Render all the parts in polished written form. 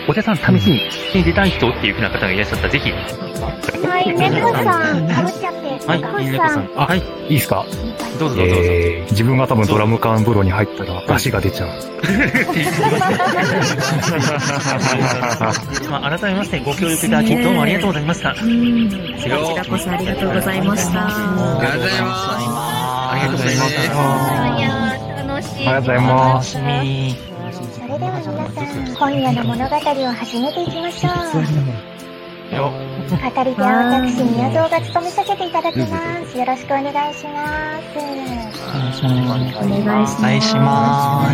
お茶さん試しに出たい人っていう風な方がいらっしゃったら、ぜひ。 はい、猫さん、かぶっちゃって。 はい、猫さん。はい。 いいですか？ どうぞどうぞ。 自分が多分ドラム缶風呂に入ったら出汁が出ちゃう。 改めましてご協力いただきどうもありがとうございました。こちらこそありがとうございました。 ありがとうございます。 ありがとうございます。 いや楽しい。 ありがとうございます。 それでは皆さん、今夜の物語を始めていきましょう。語り手は私、宮蔵が務めさせていただきます。よろしくお願いします。 お願いします。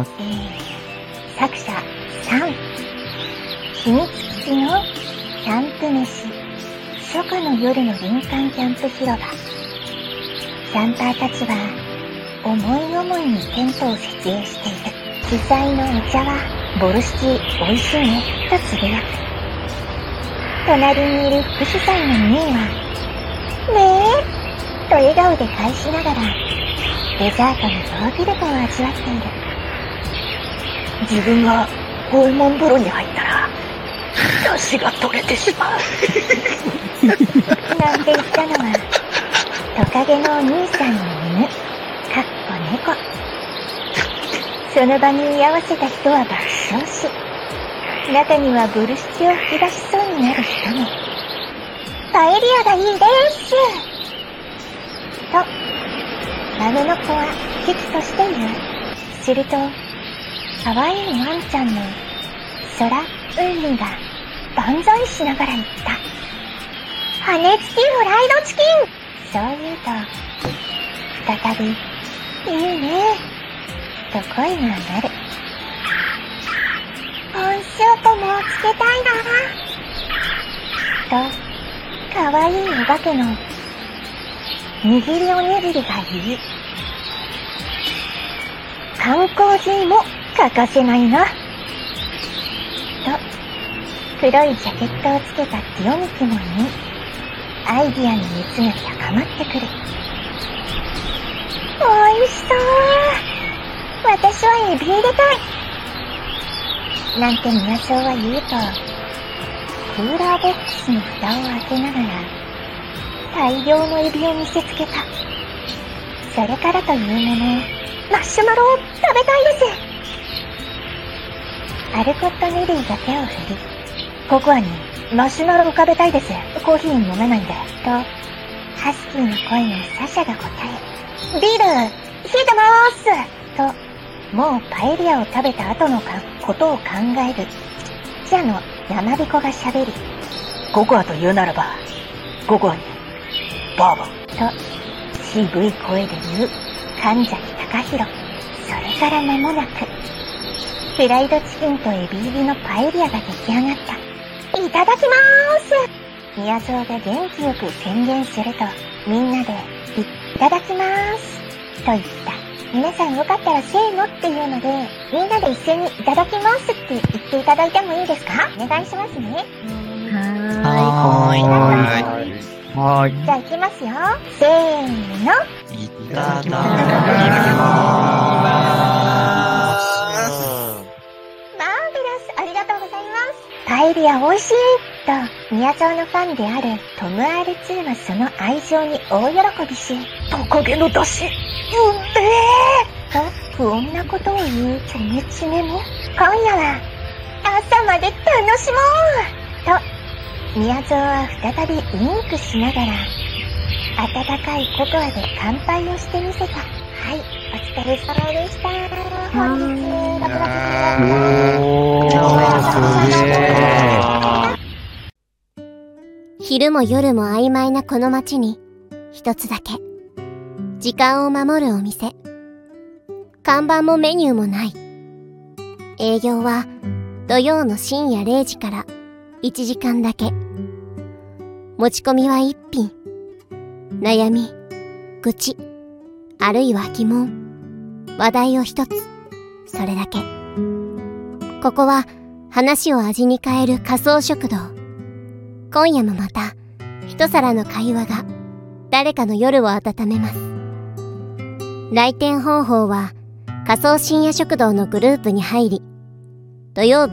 作者3、秘密基地のキャンプ飯。初夏の夜の林間キャンプ広場。キャンパーたちは思い思いにテントを設営している。主催のお茶はボルシチ美味しいねとつぶやく。隣にいる副主催のミーはねえと笑顔で返しながらデザートのヨーグルトを味わっている。 自分がホルモン風呂に入ったら出汁が取れてしまうなんて言ったのはトカゲのお兄さんの犬猫。その場に居合わせた人は爆笑し、中にはボルシチを吹き出しそうになる人も。パエリアがいいですと豆の子は危機として言う。すると可愛いワンちゃんの空海が万歳しながら言った。羽付きフライドチキン。そう言うと再びいいねと声が上がる。ポンスープもつけたいなとかわいいお化けの握りおにぎりが言い、缶コーヒーも欠かせないなと黒いジャケットをつけたティオミクも言い、アイディアの熱が高まってくる。おいしそう。私はエビ入れたいなんて宮蔵は言うと、クーラーボックスの蓋を開けながら大量のエビを見せつけた。それからというもの、マシュマロを食べたいです。アルコットネリーが手を振り、ココアにマシュマロを食べたいです。コーヒー飲めないんでとハスキーの声のサシャが答え、ビール冷えてますともうパエリアを食べた後のことを考える記者の山彦が喋り、 ココアと言うならばココアにバーボンと渋い声で言う神崎隆弘。それから間もなくフライドチキンとエビ入りのパエリアが出来上がった。いただきまーす。宮蔵が元気よく宣言すると、みんなでいただきまーすと言った。皆さんよかったらせーのっていうので、みんなで一斉にいただきますって言っていただいてもいいですか？お願いしますね。 はい。 じゃあ行きますよ。せーの。 いただきます。 ありがとうございます。パエリア美味しいと宮蔵のファンであるトム R2 はその愛情に大喜びし、 トカゲの出汁と不穏なことを言うチョメチメも、今夜は朝まで楽しもうと宮蔵は再びウインクしながら温かいココアで乾杯をしてみせた。はい、お疲れ様でした。本日6月昼も夜も曖昧なこの街に一つだけ時間を守るお店。看板もメニューもない。営業は土曜の深夜0時から1時間だけ。持ち込みは1品。悩み、愚痴、あるいは疑問、話題を一つ。それだけ。ここは話を味に変える仮想食堂。今夜もまた一皿の会話が誰かの夜を温めます。来店方法は仮想深夜食堂のグループに入り、土曜日